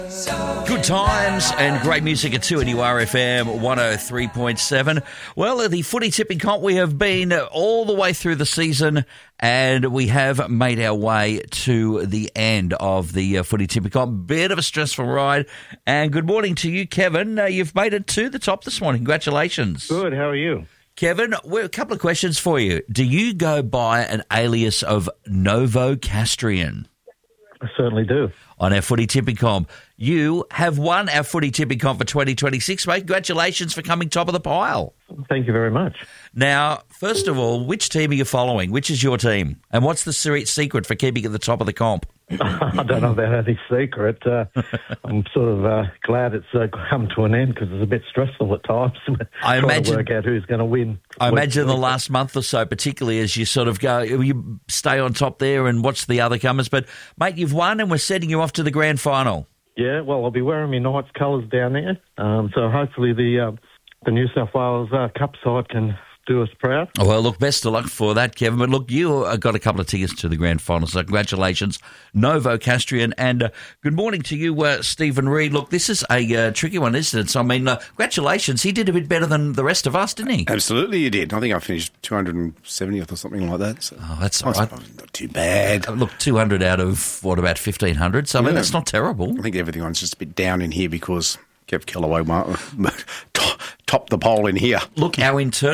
Good times and great music at 2 at URFM 103.7. Well, the footy tipping comp, we have been all the way through the season and we have made our way to the end of the footy tipping comp. Bit of a stressful ride. And good morning to you, Kevin. You've made it to the top this morning. Congratulations. Good, how are you? Kevin, a couple of questions for you. Do you go by an alias of Novo Castrian? I certainly do. On our footy tipping comp. You have won our footy tipping comp for 2026, mate. Congratulations for coming top of the pile. Thank you very much. Now, first of all, which team are you following? Which is your team? And what's the secret for keeping at the top of the comp? I don't know about any secret. I'm sort of glad it's come to an end because it's a bit stressful at times. I imagine to work out who's going to win. I imagine the last month or so, particularly as you sort of go, you stay on top there and watch the other comers. But, mate, you've won and we're sending you off to the grand final. Yeah, well, I'll be wearing my Knights colours down there. So hopefully the New South Wales Cup side can do us proud. Oh, well, look, best of luck for that, Kevin. But look, you got a couple of tickets to the grand final, so congratulations, Novo Castrian. And good morning to you, Stephen Reid. Look, this is a tricky one, isn't it? So, I mean, congratulations. He did a bit better than the rest of us, didn't he? Absolutely, he did. I think I finished 270th or something like that. So that's all right. Not too bad. Look, 200 out of, what, about 1,500? So, I mean, that's not terrible. I think everything was just a bit down in here because Kev Kellaway topped the poll in here. Look, our internal